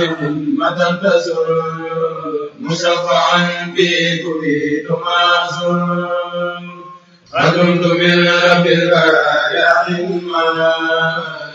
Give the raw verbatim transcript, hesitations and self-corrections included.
خدمة تسر مشفعا به تريد معصر خدمت من رب البرايا خدمة